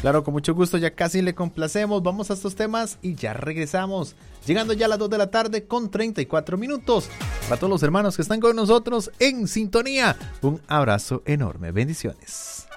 Claro, con mucho gusto, ya casi le complacemos. Vamos a estos temas y ya regresamos. Llegando ya a las 2 de la tarde con 34 minutos. Para todos los hermanos que están con nosotros en sintonía, un abrazo enorme. Bendiciones.